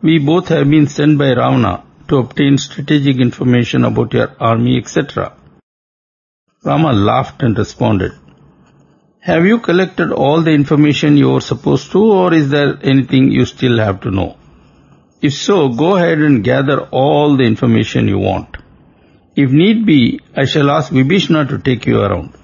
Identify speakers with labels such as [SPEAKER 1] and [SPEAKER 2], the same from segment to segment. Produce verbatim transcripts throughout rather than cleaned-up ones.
[SPEAKER 1] We both have been sent by Ravana to obtain strategic information about your army, et cetera. Rama laughed and responded, have you collected all the information you were supposed to, or is there anything you still have to know? If so, go ahead and gather all the information you want. If need be, I shall ask Vibhishana to take you around.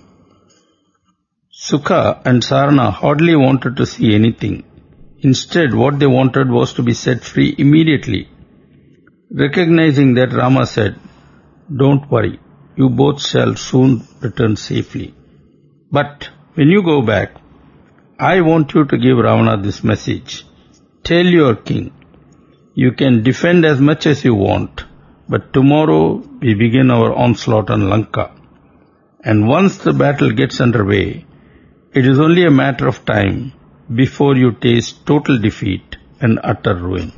[SPEAKER 1] Sukha and Sarana hardly wanted to see anything. Instead, what they wanted was to be set free immediately. Recognizing that, Rama said, don't worry, you both shall soon return safely. But when you go back, I want you to give Ravana this message. Tell your king, you can defend as much as you want, but tomorrow we begin our onslaught on Lanka. And once the battle gets underway, it is only a matter of time before you taste total defeat and utter ruin.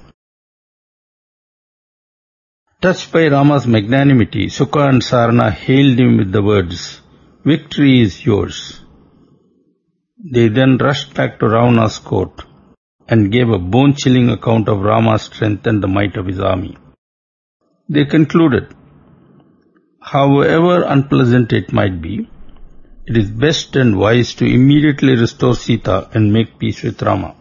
[SPEAKER 1] Touched by Rama's magnanimity, Sukha and Sarana hailed him with the words, victory is yours. They then rushed back to Ravana's court and gave a bone-chilling account of Rama's strength and the might of his army. They concluded, however unpleasant it might be, it is best and wise to immediately restore Sita and make peace with Rama.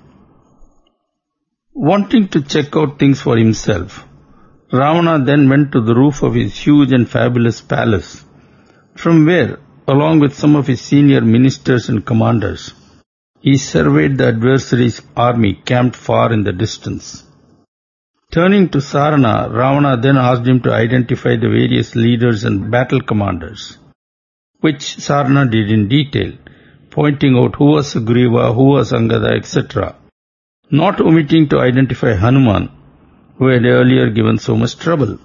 [SPEAKER 1] Wanting to check out things for himself, Ravana then went to the roof of his huge and fabulous palace, from where, along with some of his senior ministers and commanders, he surveyed the adversary's army camped far in the distance. Turning to Sarana, Ravana then asked him to identify the various leaders and battle commanders, which Sarana did in detail, pointing out who was Sugriva, who was Angada, et cetera, not omitting to identify Hanuman, who had earlier given so much trouble.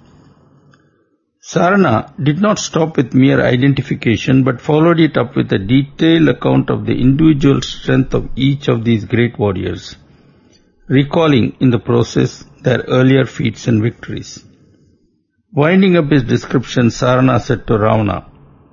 [SPEAKER 1] Sarana did not stop with mere identification, but followed it up with a detailed account of the individual strength of each of these great warriors, recalling in the process their earlier feats and victories. Winding up his description, Sarana said to Ravana,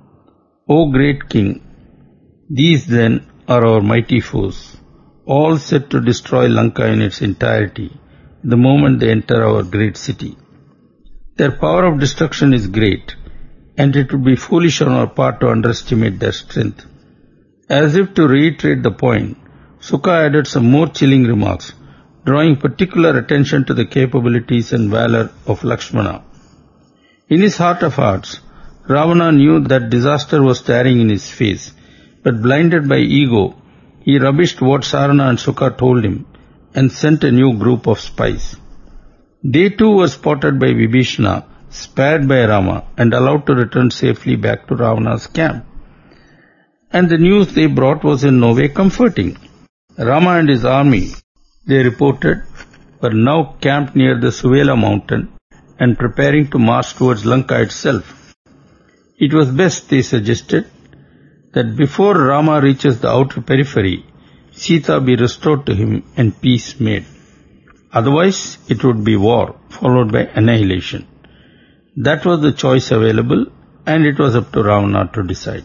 [SPEAKER 1] O great king, these then are our mighty foes, all set to destroy Lanka in its entirety the moment they enter our great city. Their power of destruction is great, and it would be foolish on our part to underestimate their strength. As if to reiterate the point, Sukha added some more chilling remarks, drawing particular attention to the capabilities and valor of Lakshmana. In his heart of hearts, Ravana knew that disaster was staring in his face, but blinded by ego, he rubbished what Sarana and Sukha told him and sent a new group of spies. They too were spotted by Vibhishana, spared by Rama, and allowed to return safely back to Ravana's camp. And the news they brought was in no way comforting. Rama and his army, they reported, were now camped near the Suvela mountain and preparing to march towards Lanka itself. It was best, they suggested, that before Rama reaches the outer periphery, Sita be restored to him and peace made. Otherwise, it would be war, followed by annihilation. That was the choice available, and it was up to Ravana to decide.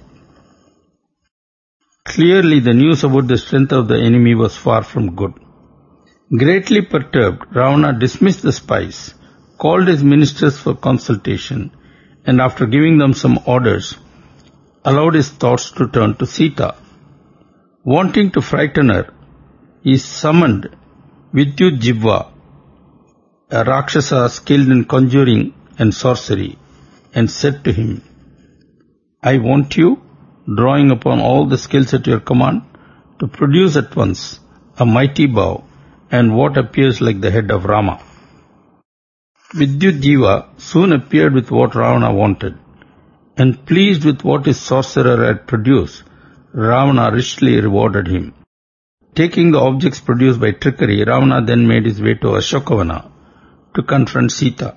[SPEAKER 1] Clearly, the news about the strength of the enemy was far from good. Greatly perturbed, Ravana dismissed the spies, called his ministers for consultation, and after giving them some orders, allowed his thoughts to turn to Sita. Wanting to frighten her, he summoned Vidyut Jibva, a Rakshasa skilled in conjuring and sorcery, and said to him, I want you, drawing upon all the skills at your command, to produce at once a mighty bow and what appears like the head of Rama. Vidyut Jiva soon appeared with what Ravana wanted, and pleased with what his sorcerer had produced, Ravana richly rewarded him. Taking the objects produced by trickery, Ravana then made his way to Ashokavana to confront Sita.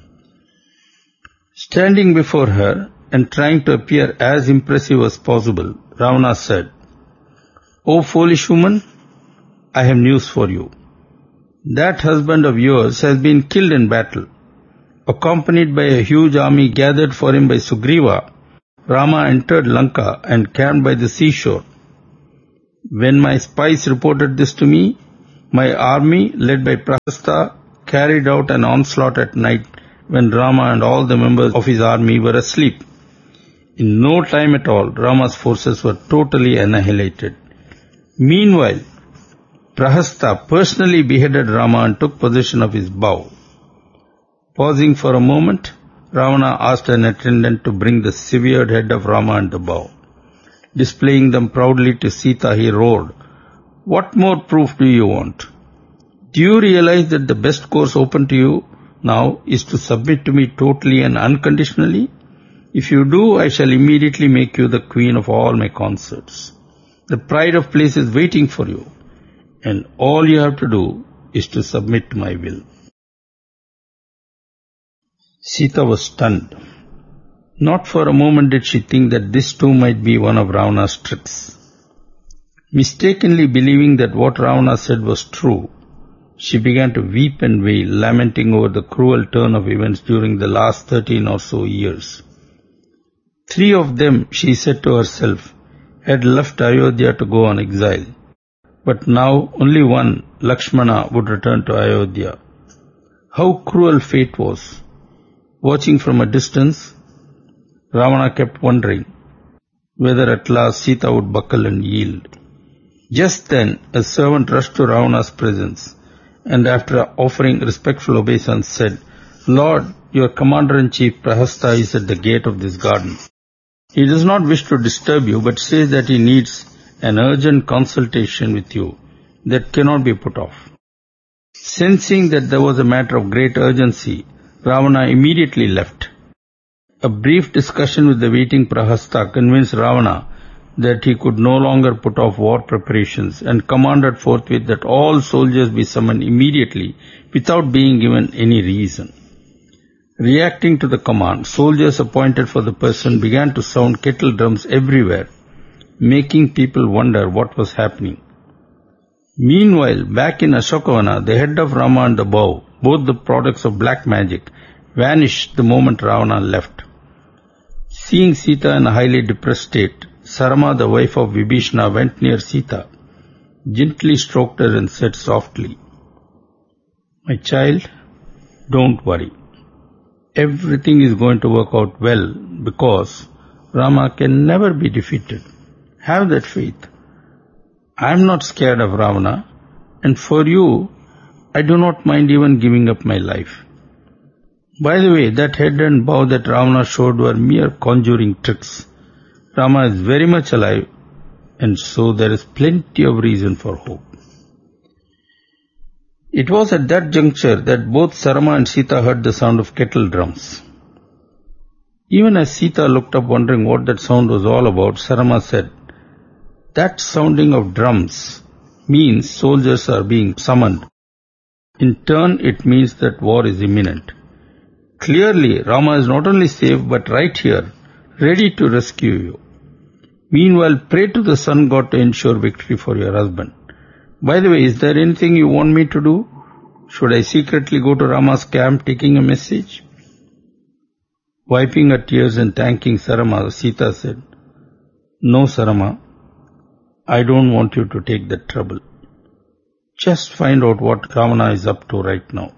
[SPEAKER 1] Standing before her and trying to appear as impressive as possible, Ravana said, O foolish woman, I have news for you. That husband of yours has been killed in battle. Accompanied by a huge army gathered for him by Sugriva, Rama entered Lanka and camped by the seashore. When my spies reported this to me, my army, led by Prahasta, carried out an onslaught at night when Rama and all the members of his army were asleep. In no time at all, Rama's forces were totally annihilated. Meanwhile, Prahasta personally beheaded Rama and took possession of his bow. Pausing for a moment, Ravana asked an attendant to bring the severed head of Rama and the bow. Displaying them proudly to Sita, he roared, "What more proof do you want? Do you realize that the best course open to you now is to submit to me totally and unconditionally? If you do, I shall immediately make you the queen of all my consorts. The pride of place is waiting for you, and all you have to do is to submit to my will." Sita was stunned. Not for a moment did she think that this too might be one of Ravana's tricks. Mistakenly believing that what Ravana said was true, she began to weep and wail, lamenting over the cruel turn of events during the last thirteen or so years. Three of them, she said to herself, had left Ayodhya to go on exile. But now only one, Lakshmana, would return to Ayodhya. How cruel fate was! Watching from a distance, Ravana kept wondering whether at last Sita would buckle and yield. Just then, a servant rushed to Ravana's presence, and after offering respectful obeisance said, "Lord, your commander-in-chief Prahasta is at the gate of this garden. He does not wish to disturb you, but says that he needs an urgent consultation with you that cannot be put off." Sensing that there was a matter of great urgency, Ravana immediately left. A brief discussion with the waiting Prahasta convinced Ravana that he could no longer put off war preparations and commanded forthwith that all soldiers be summoned immediately without being given any reason. Reacting to the command, soldiers appointed for the person began to sound kettle drums everywhere, making people wonder what was happening. Meanwhile, back in Ashokavana, the head of Rama and the bow, both the products of black magic, vanished the moment Ravana left. Seeing Sita in a highly depressed state, Sarama, the wife of Vibhishana, went near Sita, gently stroked her and said softly, "My child, don't worry. Everything is going to work out well because Rama can never be defeated. Have that faith. I am not scared of Ravana, and for you, I do not mind even giving up my life." By the way, that head and bow that Ravana showed were mere conjuring tricks. Rama is very much alive, and so there is plenty of reason for hope. It was at that juncture that both Sarama and Sita heard the sound of kettle drums. Even as Sita looked up wondering what that sound was all about, Sarama said, "That sounding of drums means soldiers are being summoned. In turn, it means that war is imminent. Clearly, Rama is not only safe but right here, ready to rescue you. Meanwhile, pray to the sun god to ensure victory for your husband. By the way, is there anything you want me to do? Should I secretly go to Rama's camp taking a message?" Wiping her tears and thanking Sarama, Sita said, "No, Sarama, I don't want you to take that trouble. Just find out what Ravana is up to right now."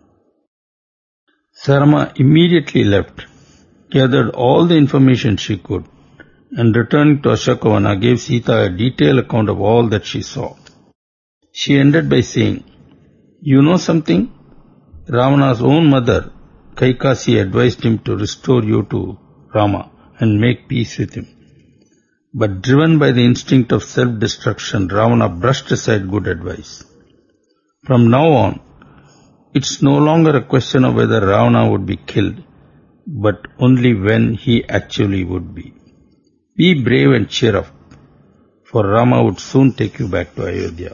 [SPEAKER 1] Sarama immediately left, gathered all the information she could, and returning to Ashokavana gave Sita a detailed account of all that she saw. She ended by saying, "You know something? Ravana's own mother, Kaikasi, advised him to restore you to Rama and make peace with him. But driven by the instinct of self-destruction, Ravana brushed aside good advice. From now on, it's no longer a question of whether Ravana would be killed, but only when he actually would be. Be brave and cheer up, for Rama would soon take you back to Ayodhya."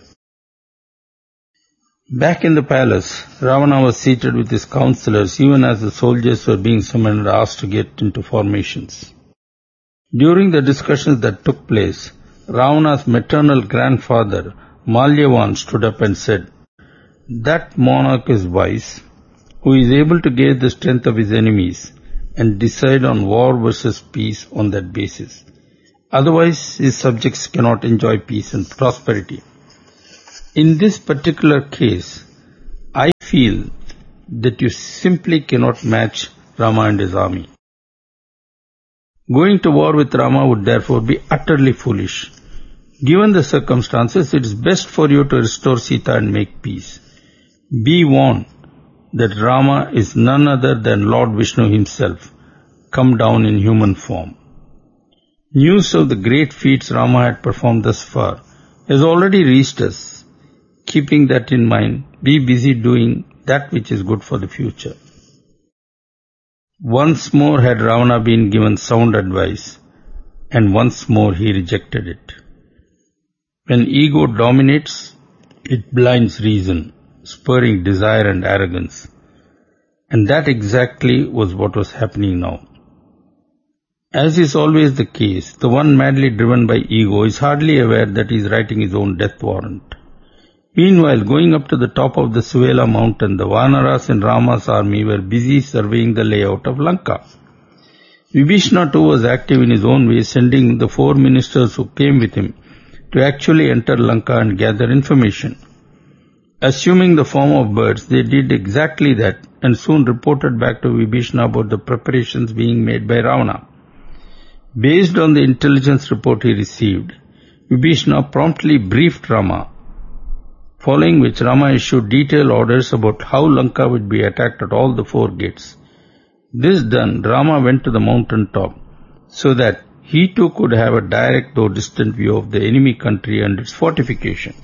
[SPEAKER 1] Back in the palace, Ravana was seated with his counselors even as the soldiers were being summoned and asked to get into formations. During the discussions that took place, Ravana's maternal grandfather, Malyavan, stood up and said, "That monarch is wise, who is able to gauge the strength of his enemies and decide on war versus peace on that basis. Otherwise, his subjects cannot enjoy peace and prosperity. In this particular case, I feel that you simply cannot match Rama and his army. Going to war with Rama would therefore be utterly foolish. Given the circumstances, it is best for you to restore Sita and make peace. Be warned that Rama is none other than Lord Vishnu himself, come down in human form. News of the great feats Rama had performed thus far has already reached us. Keeping that in mind, be busy doing that which is good for the future. Once more had Ravana been given sound advice, and once more he rejected it. When ego dominates, it blinds reason, spurring desire and arrogance. And that exactly was what was happening now. As is always the case, the one madly driven by ego is hardly aware that he is writing his own death warrant. Meanwhile, going up to the top of the Suvela mountain, the Vanaras in Rama's army were busy surveying the layout of Lanka. Vibhishana too was active in his own way, sending the four ministers who came with him to actually enter Lanka and gather information. Assuming the form of birds, they did exactly that and soon reported back to Vibhishana about the preparations being made by Ravana. Based on the intelligence report he received, Vibhishana promptly briefed Rama, following which Rama issued detailed orders about how Lanka would be attacked at all the four gates. This done, Rama went to the mountain top so that he too could have a direct though distant view of the enemy country and its fortification.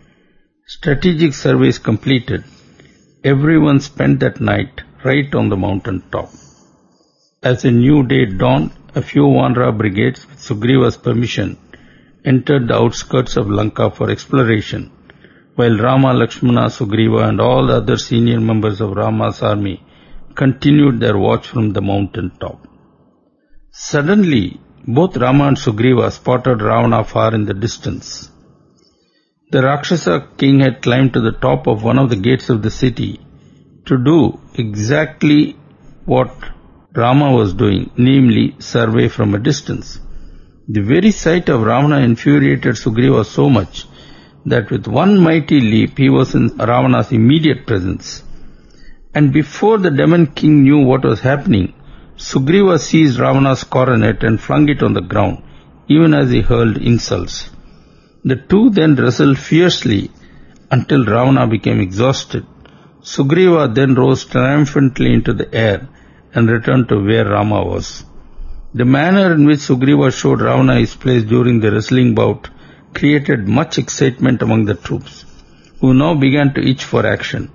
[SPEAKER 1] Strategic surveys completed, everyone spent that night right on the mountain top. As a new day dawned, a few Vanara brigades, with Sugriva's permission, entered the outskirts of Lanka for exploration, while Rama, Lakshmana, Sugriva and all the other senior members of Rama's army continued their watch from the mountain top. Suddenly, both Rama and Sugriva spotted Ravana far in the distance. The Rakshasa king had climbed to the top of one of the gates of the city to do exactly what Rama was doing, namely survey from a distance. The very sight of Ravana infuriated Sugriva so much that with one mighty leap he was in Ravana's immediate presence. And before the demon king knew what was happening, Sugriva seized Ravana's coronet and flung it on the ground, even as he hurled insults. The two then wrestled fiercely until Ravana became exhausted. Sugriva then rose triumphantly into the air and returned to where Rama was. The manner in which Sugriva showed Ravana his place during the wrestling bout created much excitement among the troops, who now began to itch for action.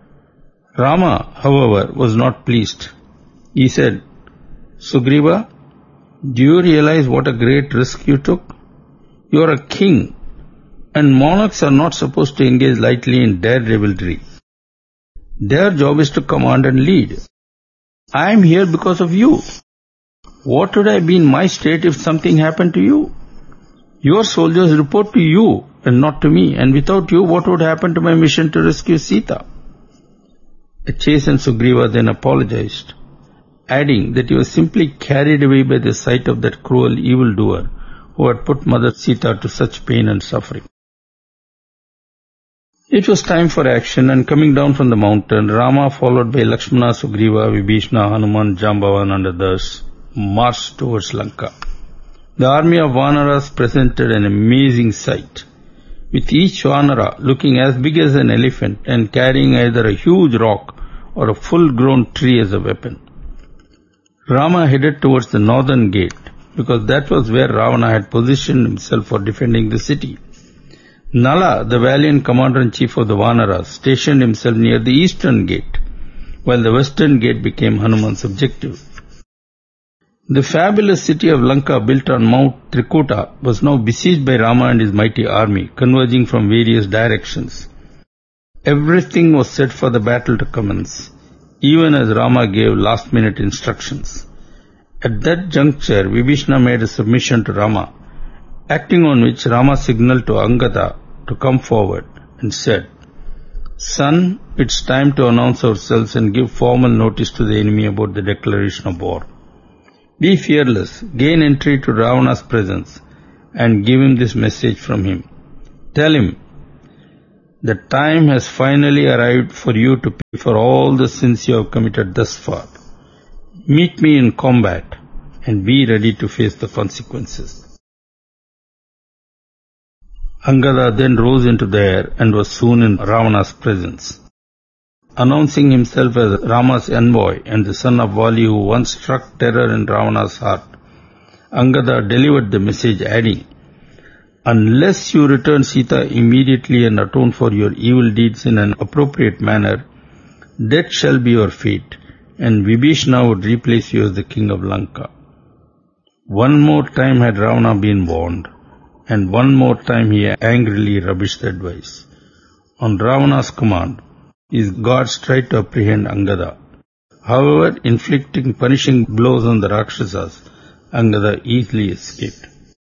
[SPEAKER 1] Rama, however, was not pleased. He said, "Sugriva, do you realize what a great risk you took? You are a king, and monarchs are not supposed to engage lightly in daredevilry. Their job is to command and lead. I am here because of you. What would have been my state if something happened to you? Your soldiers report to you and not to me, and without you, what would happen to my mission to rescue Sita?" A chastened Sugriva then apologized, adding that he was simply carried away by the sight of that cruel evildoer who had put Mother Sita to such pain and suffering. It was time for action, and coming down from the mountain, Rama, followed by Lakshmana, Sugriva, Vibhishana, Hanuman, Jambavan and others, marched towards Lanka. The army of Vanaras presented an amazing sight, with each Vanara looking as big as an elephant and carrying either a huge rock or a full-grown tree as a weapon. Rama headed towards the northern gate, because that was where Ravana had positioned himself for defending the city. Nala, the valiant commander-in-chief of the Vanaras, stationed himself near the eastern gate, while the western gate became Hanuman's objective. The fabulous city of Lanka, built on Mount Trikuta, was now besieged by Rama and his mighty army, converging from various directions. Everything was set for the battle to commence, even as Rama gave last-minute instructions. At that juncture, Vibhishana made a submission to Rama, acting on which Rama signaled to Angada to come forward and said, "Son, it's time to announce ourselves and give formal notice to the enemy about the declaration of war. Be fearless, gain entry to Ravana's presence, and give him this message from him. Tell him, The time has finally arrived for you to pay for all the sins you have committed thus far. Meet me in combat and be ready to face the consequences. Angada then rose into the air and was soon in Ravana's presence. Announcing himself as Rama's envoy and the son of Vali who once struck terror in Ravana's heart, Angada delivered the message adding, "Unless you return Sita immediately and atone for your evil deeds in an appropriate manner, death shall be your fate, and Vibhishana would replace you as the king of Lanka." One more time had Ravana been warned, and one more time he angrily rubbished the advice. On Ravana's command, his guards tried to apprehend Angada. However, inflicting punishing blows on the Rakshasas, Angada easily escaped.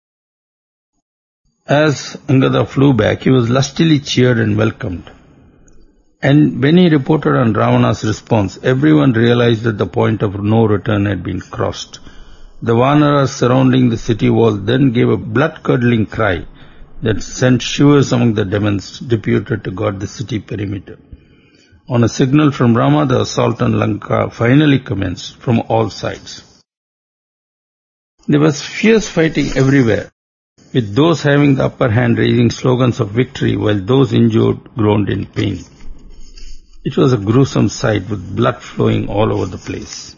[SPEAKER 1] As Angada flew back, he was lustily cheered and welcomed. And when he reported on Ravana's response, everyone realized that the point of no return had been crossed. The Vanaras surrounding the city wall then gave a blood-curdling cry that sent shivers among the demons deputed to guard the city perimeter. On a signal from Rama, the assault on Lanka finally commenced from all sides. There was fierce fighting everywhere, with those having the upper hand raising slogans of victory while those injured groaned in pain. It was a gruesome sight with blood flowing all over the place.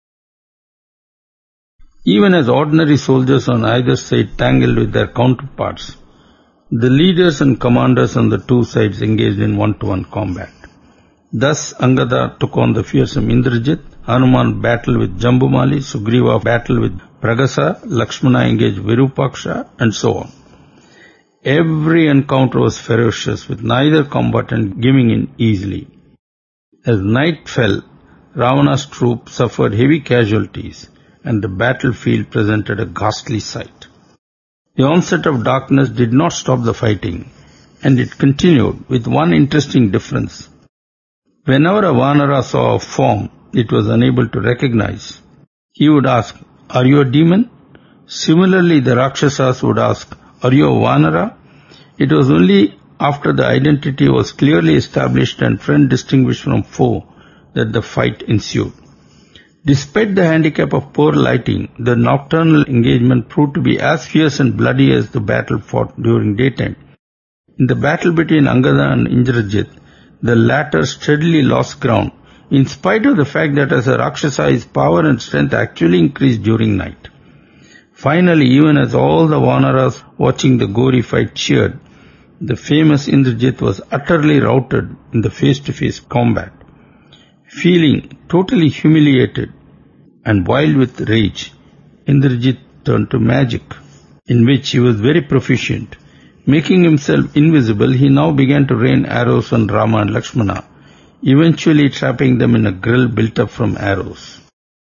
[SPEAKER 1] Even as ordinary soldiers on either side tangled with their counterparts, the leaders and commanders on the two sides engaged in one-to-one combat. Thus Angada took on the fearsome Indrajit, Hanuman battled with Jambumali, Sugriva battled with Pragasa, Lakshmana engaged Virupaksha, and so on. Every encounter was ferocious, with neither combatant giving in easily. As night fell, Ravana's troops suffered heavy casualties, and the battlefield presented a ghastly sight. The onset of darkness did not stop the fighting, and it continued with one interesting difference. Whenever a Vanara saw a form it was unable to recognize, he would ask, "Are you a demon?" Similarly, the Rakshasas would ask, "Are you a Vanara?" It was only after the identity was clearly established and friend distinguished from foe that the fight ensued. Despite the handicap of poor lighting, the nocturnal engagement proved to be as fierce and bloody as the battle fought during daytime. In the battle between Angada and Indrajit, the latter steadily lost ground, in spite of the fact that as a Rakshasa his power and strength actually increased during night. Finally, even as all the Vanaras watching the gory fight cheered, the famous Indrajit was utterly routed in the face-to-face combat. Feeling totally humiliated and wild with rage, Indrajit turned to magic, in which he was very proficient. Making himself invisible, he now began to rain arrows on Rama and Lakshmana, eventually trapping them in a grill built up from arrows.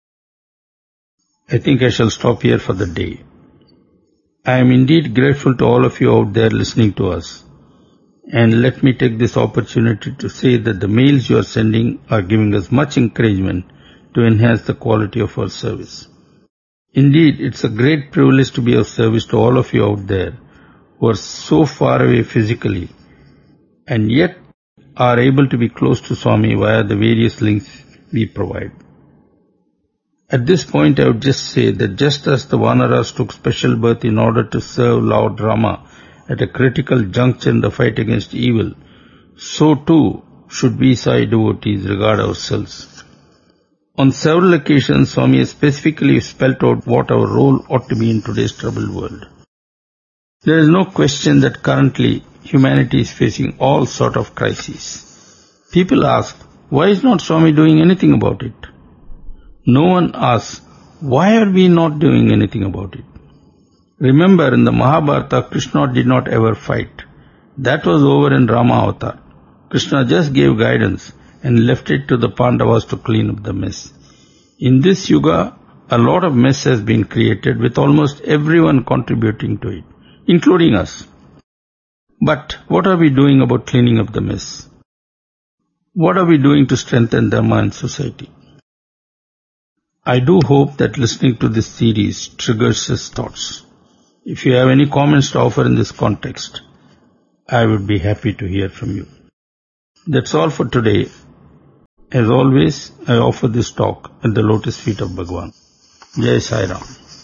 [SPEAKER 1] I think I shall stop here for the day. I am indeed grateful to all of you out there listening to us. And let me take this opportunity to say that the mails you are sending are giving us much encouragement to enhance the quality of our service. Indeed, it's a great privilege to be of service to all of you out there who are so far away physically and yet are able to be close to Swami via the various links we provide. At this point, I would just say that just as the Vanaras took special birth in order to serve Lord Rama at a critical juncture in the fight against evil, so too should we Sai devotees regard ourselves. On several occasions, Swami has specifically spelled out what our role ought to be in today's troubled world. There is no question that currently humanity is facing all sort of crises. People ask, why is not Swami doing anything about it? No one asks, why are we not doing anything about it? Remember, in the Mahabharata, Krishna did not ever fight. That was over in Rama Avatar. Krishna just gave guidance and left it to the Pandavas to clean up the mess. In this yuga, a lot of mess has been created with almost everyone contributing to it, including us. But what are we doing about cleaning up the mess? What are we doing to strengthen Dharma in society? I do hope that listening to this series triggers his thoughts. If you have any comments to offer in this context, I would be happy to hear from you. That's all for today. As always, I offer this talk at the lotus feet of Bhagwan. Jai Sai Ram.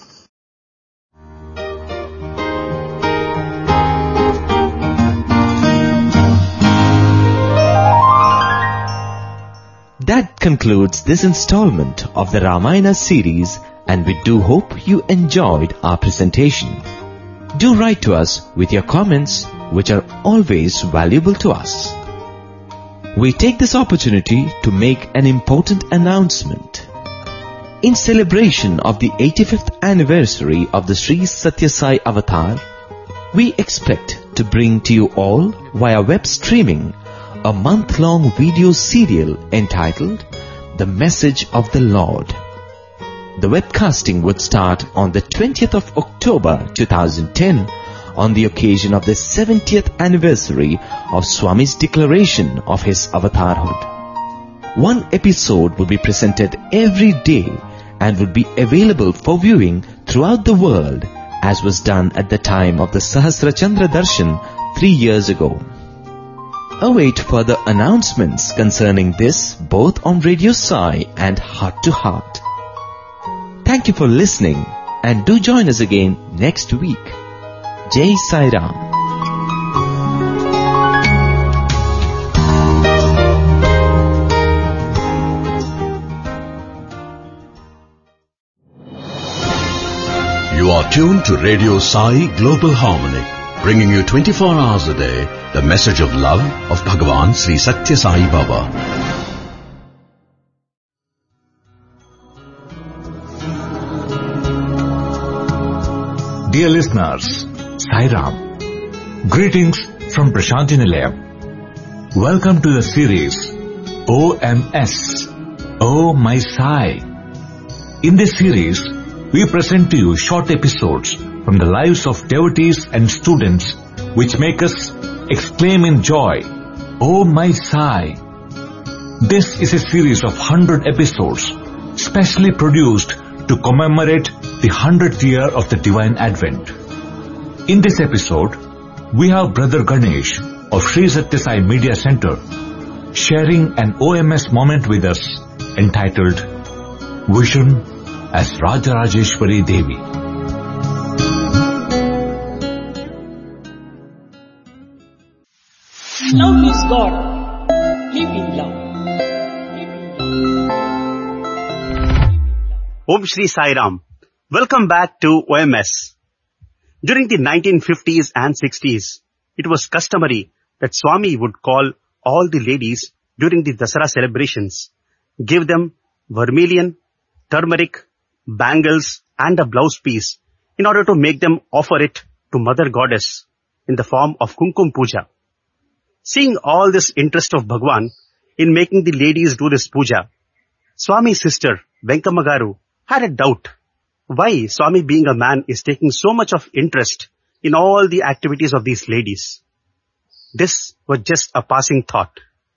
[SPEAKER 2] That concludes this installment of the Ramayana series, and we do hope you enjoyed our presentation. Do write to us with your comments, which are always valuable to us. We take this opportunity to make an important announcement. In celebration of the eighty-fifth anniversary of the Sri Satya Sai Avatar, we expect to bring to you all via web streaming a month-long video serial entitled The Message of the Lord. The webcasting would start on the twentieth of October two thousand ten on the occasion of the seventieth anniversary of Swami's declaration of his avatarhood. One episode will be presented every day and would be available for viewing throughout the world, as was done at the time of the Sahasrachandra Darshan three years ago. Await further announcements concerning this both on Radio Sai and Heart to Heart. Thank you for listening, and do join us again next week. Jai Sai Ram.
[SPEAKER 3] You are tuned to Radio Sai Global Harmony, bringing you twenty-four hours a day the message of love of Bhagavan Sri Satya Sai Baba.
[SPEAKER 4] Dear listeners, Sai Ram. Greetings from Prashanti Nilayam. Welcome to the series O M S, Oh My Sai. In this series, we present to you short episodes from the lives of devotees and students which make us exclaim in joy, Oh My Sai. This is a series of one hundred episodes specially produced to commemorate the hundredth year of the Divine Advent. In this episode, we have Brother Ganesh of Sri Satya Sai Media Center sharing an O M S moment with us entitled Vision as Rajarajeshwari Devi.
[SPEAKER 5] Love is God. Live in love.
[SPEAKER 6] Om Shri Sai Ram. Welcome back to O M S. During the nineteen fifties and sixties, it was customary that Swami would call all the ladies during the Dasara celebrations, give them vermilion, turmeric, bangles and a blouse piece in order to make them offer it to Mother Goddess in the form of Kumkum Puja. Seeing all this interest of Bhagwan in making the ladies do this puja, Swami's sister Venkamagaru had a doubt why Swami, being a man, is taking so much of interest in all the activities of these ladies. This was just a passing thought.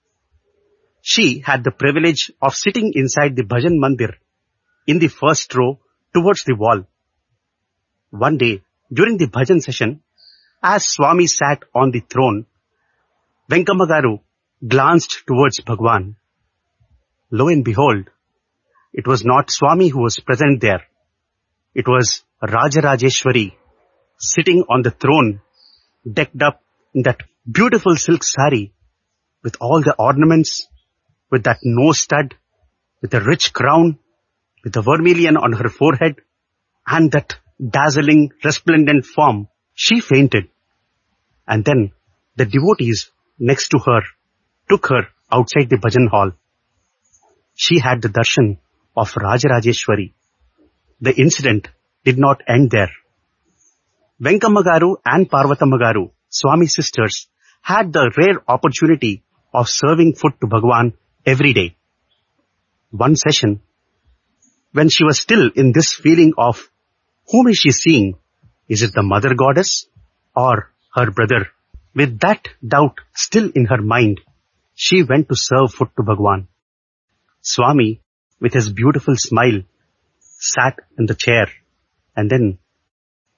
[SPEAKER 6] She had the privilege of sitting inside the Bhajan Mandir in the first row towards the wall. One day, during the Bhajan session, as Swami sat on the throne, Venkamagaru glanced towards Bhagwan. Lo and behold, it was not Swami who was present there. It was Rajarajeshwari sitting on the throne, decked up in that beautiful silk sari with all the ornaments, with that nose stud, with a rich crown, with the vermilion on her forehead, and that dazzling, resplendent form. She fainted. And then the devotees next to her took her outside the bhajan hall. She had the darshan of Rajarajeshwari. The incident did not end there. Venkamagaru and Parvatamagaru, Swami's sisters, had the rare opportunity of serving food to Bhagwan every day. One session, when she was still in this feeling of, whom is she seeing? Is it the Mother Goddess or her brother? With that doubt still in her mind, she went to serve food to Bhagwan. Swami, with his beautiful smile, sat in the chair, and then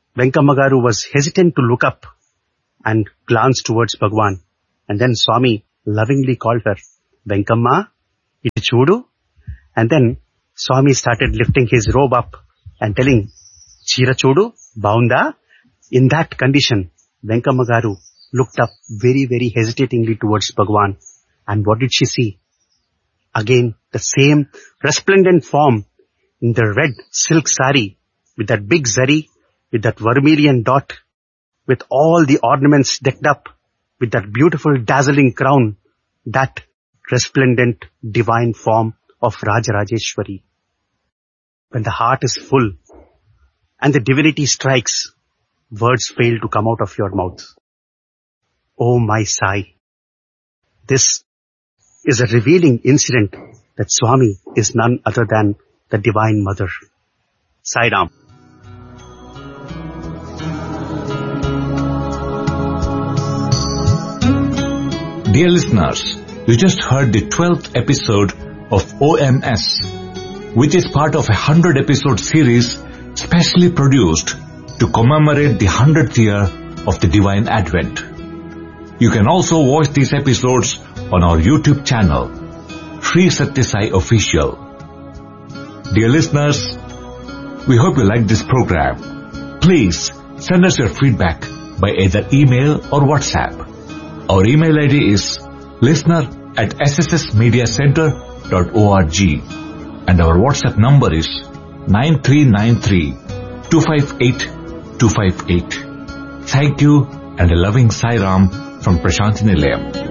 [SPEAKER 6] Venkamagaru was hesitant to look up and glance towards Bhagwan. And then Swami lovingly called her, Venkamma, Idu Chudu. And then Swami started lifting his robe up and telling, Chira Chudu, Baunda. In that condition, Venkamma Garu looked up very, very hesitatingly towards Bhagwan. And what did she see? Again, the same resplendent form in the red silk sari with that big zari, with that vermilion dot, with all the ornaments decked up, with that beautiful dazzling crown, that resplendent divine form of Rajarajeshwari. When the heart is full and the divinity strikes, words fail to come out of your mouth. Oh my Sai, this is a revealing incident that Swami is none other than the Divine Mother. Sai Ram.
[SPEAKER 4] Dear listeners, you just heard the twelfth episode of O M S, which is part of a hundred episode series specially produced to commemorate the hundredth year of the Divine Advent. You can also watch these episodes on our YouTube channel, Sri Satya Sai Official. Dear listeners, we hope you like this program. Please send us your feedback by either email or WhatsApp. Our email I D is listener at s s s media center dot org and our WhatsApp number is nine three nine three, two five eight, two five eight. Thank you and a loving Sai Ram from Prashanthi Nilayam.